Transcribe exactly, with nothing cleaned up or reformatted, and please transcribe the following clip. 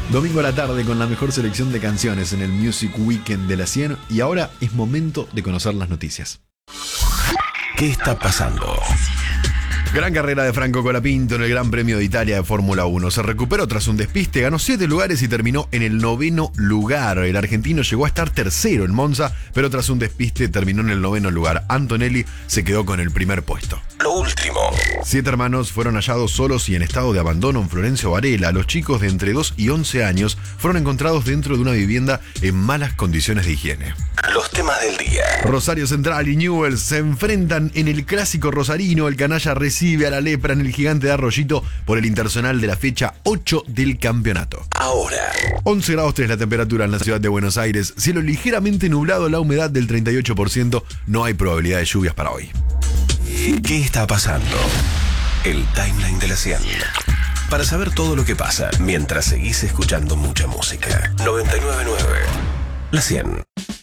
Domingo a la tarde con la mejor selección de canciones en el Music Weekend de la cien y ahora es momento de conocer las noticias. ¿Qué está pasando? Gran carrera de Franco Colapinto en el Gran Premio de Italia de Fórmula uno. Se recuperó tras un despiste, ganó siete lugares y terminó en el noveno lugar. El argentino llegó a estar tercero en Monza, pero tras un despiste terminó en el noveno lugar. Antonelli se quedó con el primer puesto. Lo último. Siete hermanos fueron hallados solos y en estado de abandono en Florencio Varela. Los chicos de entre dos y once años fueron encontrados dentro de una vivienda en malas condiciones de higiene. Los temas del día. Rosario Central y Newell's se enfrentan en el clásico rosarino. El canalla recibe a la Lepra en el Gigante de Arroyito por el internacional de la fecha ocho del campeonato. Ahora. once grados tres la temperatura en la ciudad de Buenos Aires. Cielo ligeramente nublado, la humedad del treinta y ocho por ciento. No hay probabilidad de lluvias para hoy. ¿Qué está pasando? El timeline de la cien. Para saber todo lo que pasa mientras seguís escuchando mucha música. noventa y nueve punto nueve. La cien.